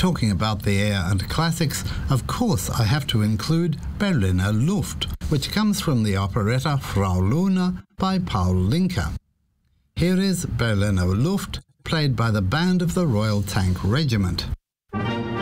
talking about the air and classics, of course I have to include Berliner Luft, which comes from the operetta Frau Luna by Paul Linke. Here is Berliner Luft, played by the band of the Royal Tank Regiment.